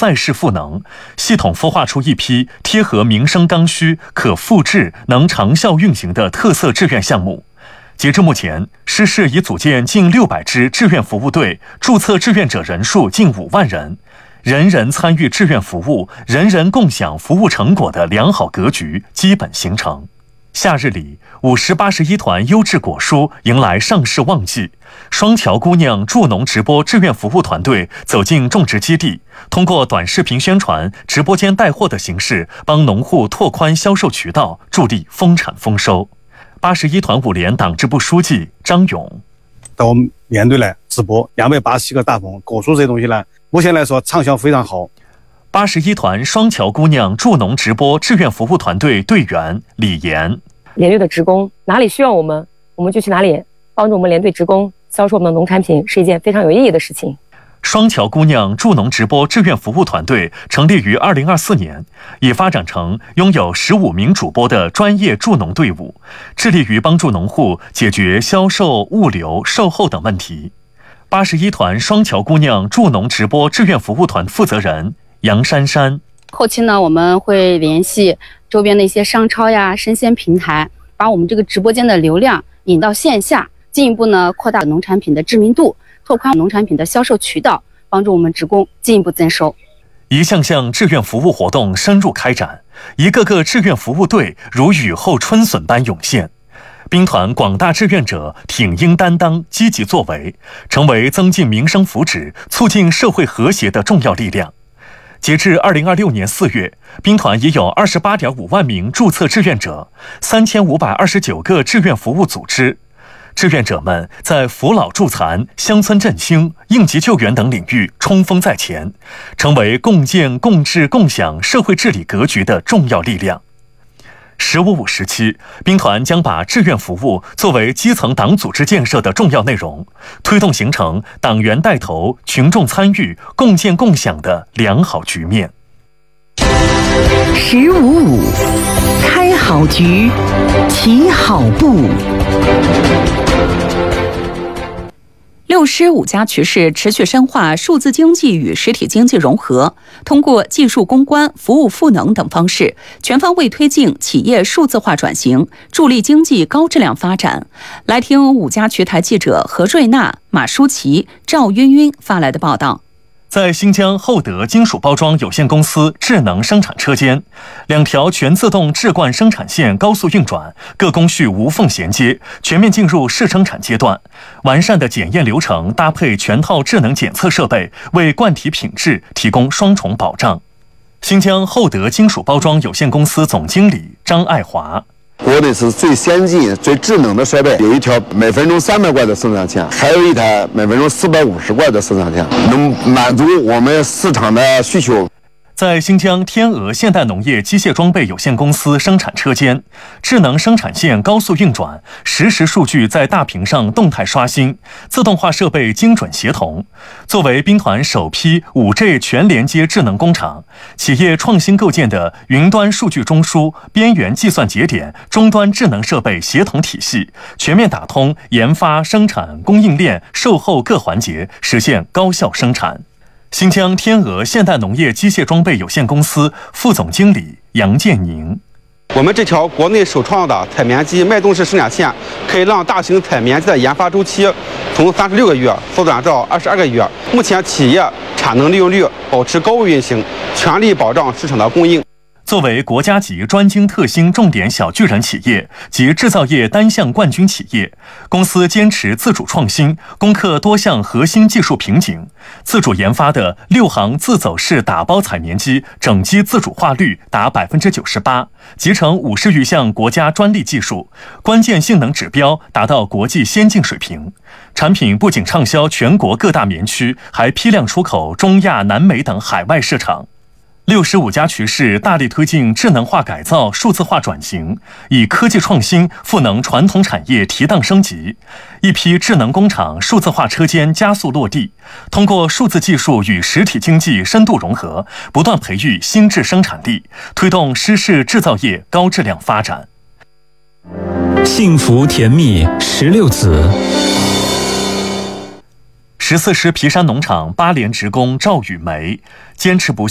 赛事赋能，系统孵化出一批贴合民生刚需、可复制、能长效运行的特色志愿项目。截至目前，市市已组建近600支志愿服务队，注册志愿者人数近5万人。人人参与志愿服务，人人共享服务成果的良好格局基本形成。夏日里，5081团优质果蔬迎来上市旺季。双桥姑娘助农直播志愿服务团队走进种植基地，通过短视频宣传、直播间带货的形式，帮农户拓宽销售渠道，助力丰产丰收。81团5连党支部书记张勇： 到我们连队来直播287个大棚果蔬这些东西呢，目前来说畅销非常好。 81团双桥姑娘助农直播志愿服务团队队员李岩： 连队的职工哪里需要我们就去哪里，帮助我们连队职工销售我们的农产品是一件非常有意义的事情。 双桥姑娘助农直播志愿服务团队成立于2024年，已发展成拥有15名主播的专业助农队伍，致力于帮助农户解决销售、物流、售后等问题。81团双桥姑娘助农直播志愿服务团负责人杨珊珊： 后期呢，我们会联系周边的一些商超呀、生鲜平台，把我们这个直播间的流量引到线下，进一步呢扩大农产品的知名度，拓宽农产品的销售渠道，帮助我们职工进一步增收。 一项项志愿服务活动深入开展，一个个志愿服务队如雨后春笋般涌现。兵团广大志愿者挺膺担当、积极作为，成为增进民生福祉、促进社会和谐的重要力量。截至2026年4月，兵团已有28.5万名注册志愿者，3529个志愿服务组织。志愿者们在扶老助残、乡村振兴、应急救援等领域冲锋在前，成为共建、共治、共享社会治理格局的重要力量。15.5时期，兵团将把志愿服务作为基层党组织建设的重要内容，推动形成党员带头、群众参与、共建共享的良好局面。 15.5开好局，起好步。 6师5家渠市持续深化数字经济与实体经济融合，通过技术攻关、服务赋能等方式，全方位推进企业数字化转型，助力经济高质量发展。来听5家渠台记者何瑞娜、马舒淇、赵晕晕发来的报道。 在新疆厚德金属包装有限公司智能生产车间，2条全自动制罐生产线高速运转，各工序无缝衔接，全面进入试生产阶段。完善的检验流程搭配全套智能检测设备，为罐体品质提供双重保障。新疆厚德金属包装有限公司总经理张爱华： 国内是最先进、最智能的设备，有一条每分钟300罐的生产线，还有一台每分钟450罐的生产线，能满足我们市场的需求。 在新疆天鹅现代农业机械装备有限公司生产车间，智能生产线高速运转，实时数据在大屏上动态刷新，自动化设备精准协同。作为兵团首批 5G 全连接智能工厂，企业创新构建的云端数据中枢、边缘计算节点、终端智能设备协同体系，全面打通研发、生产、供应链、售后各环节，实现高效生产。新疆天鹅现代农业机械装备有限公司副总经理杨建宁： 我们这条国内首创的采棉机脉动式生产线，可以让大型采棉机的研发周期从36个月缩短到22个月。目前企业产能利用率保持高位运行，全力保障市场的供应。 作为国家级专精特新重点小巨人企业及制造业单项冠军企业，公司坚持自主创新，攻克多项核心技术瓶颈。自主研发的6行自走式打包采棉机整机自主化率达 98%， 集成50余项国家专利技术，关键性能指标达到国际先进水平。产品不仅畅销全国各大棉区，还批量出口中亚、南美等海外市场。6师5家渠市大力推进智能化改造、数字化转型，以科技创新赋能传统产业提档升级。一批智能工厂、数字化车间加速落地，通过数字技术与实体经济深度融合，不断培育新质生产力，推动湿式制造业高质量发展。 幸福甜蜜16子。 14师皮山农场8连职工赵雨梅坚持不